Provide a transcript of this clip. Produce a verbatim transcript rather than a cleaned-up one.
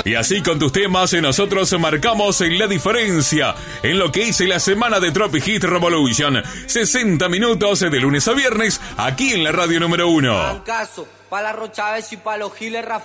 Y así con tus temas nosotros marcamos la diferencia en lo que es la semana de Tropic Hit Revolution. sesenta minutos de lunes a viernes aquí en la radio número uno. Para la Rocha y para los giles, Rafa.